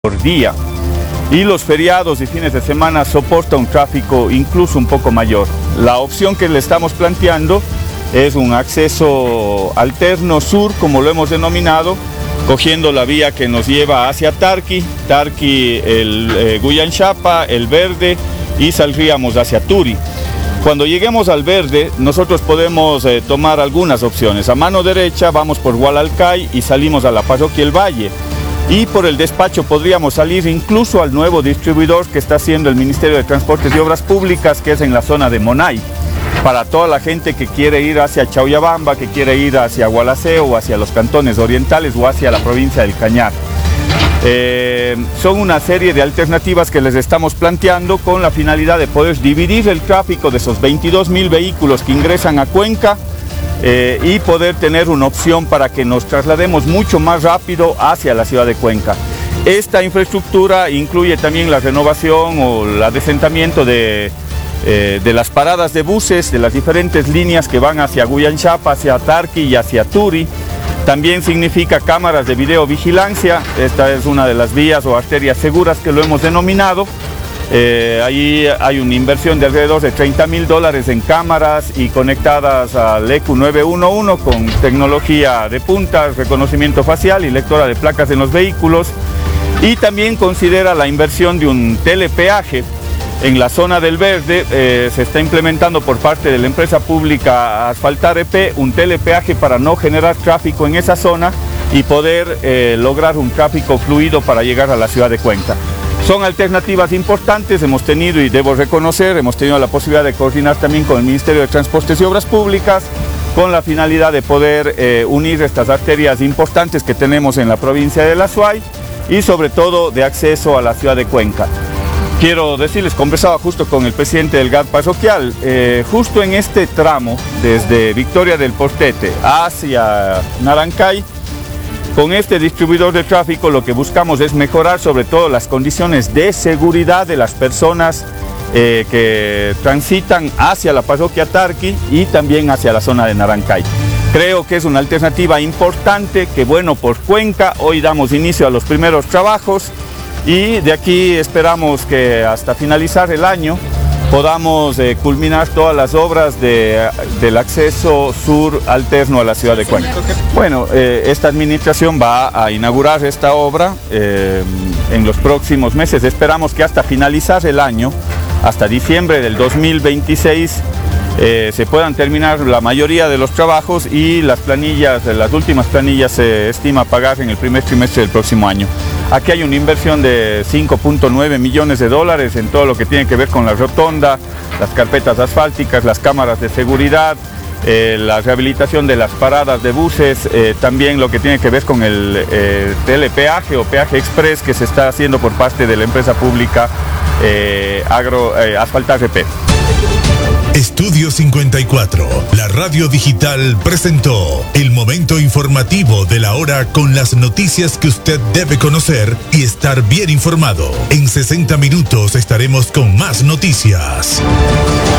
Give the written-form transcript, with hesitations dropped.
por día. Y los feriados y fines de semana soporta un tráfico incluso un poco mayor. La opción que le estamos planteando es un acceso alterno sur, como lo hemos denominado, cogiendo la vía que nos lleva hacia Tarqui, el Guyanchapa, el Verde, y saldríamos hacia Turi. Cuando lleguemos al Verde, nosotros podemos tomar algunas opciones. A mano derecha vamos por Gualalcay y salimos a la parroquia El Valle. Y por el despacho podríamos salir incluso al nuevo distribuidor que está haciendo el Ministerio de Transportes y Obras Públicas, que es en la zona de Monay, para toda la gente que quiere ir hacia Chauyabamba, que quiere ir hacia Gualaceo o hacia los cantones orientales o hacia la provincia del Cañar. Son una serie de alternativas que les estamos planteando con la finalidad de poder dividir el tráfico de esos 22.000 vehículos que ingresan a Cuenca y poder tener una opción para que nos traslademos mucho más rápido hacia la ciudad de Cuenca. Esta infraestructura incluye también la renovación o el adesentamiento de las paradas de buses de las diferentes líneas que van hacia Guyanchapa, hacia Tarqui y hacia Turi. También significa cámaras de videovigilancia. Esta es una de las vías o arterias seguras que lo hemos denominado. Ahí hay una inversión de alrededor de $30.000 en cámaras y conectadas al ECU 911 con tecnología de punta, reconocimiento facial y lectora de placas en los vehículos. Y también considera la inversión de un telepeaje. En la zona del Verde se está implementando por parte de la empresa pública Asfaltar EP un telepeaje para no generar tráfico en esa zona y poder lograr un tráfico fluido para llegar a la ciudad de Cuenca. Son alternativas importantes, hemos tenido, y debo reconocer, hemos tenido la posibilidad de coordinar también con el Ministerio de Transportes y Obras Públicas con la finalidad de poder unir estas arterias importantes que tenemos en la provincia de La Suay y sobre todo de acceso a la ciudad de Cuenca. Quiero decirles, conversaba justo con el presidente del GAD parroquial, justo en este tramo, desde Victoria del Portete hacia Narancay, con este distribuidor de tráfico lo que buscamos es mejorar sobre todo las condiciones de seguridad de las personas que transitan hacia la parroquia Tarqui y también hacia la zona de Narancay. Creo que es una alternativa importante, que bueno por Cuenca. Hoy damos inicio a los primeros trabajos y de aquí esperamos que hasta finalizar el año podamos culminar todas las obras del acceso sur alterno a la ciudad de Cuenca. Bueno, esta administración va a inaugurar esta obra en los próximos meses. Esperamos que hasta finalizar el año, hasta diciembre del 2026, se puedan terminar la mayoría de los trabajos y las últimas planillas se estima pagar en el primer trimestre del próximo año. Aquí hay una inversión de $5.9 millones en todo lo que tiene que ver con la rotonda, las carpetas asfálticas, las cámaras de seguridad, la rehabilitación de las paradas de buses, también lo que tiene que ver con el telepeaje o peaje express que se está haciendo por parte de la empresa pública Asfaltar EP. Estudio 54, la radio digital presentó el momento informativo de la hora con las noticias que usted debe conocer y estar bien informado. En 60 minutos estaremos con más noticias.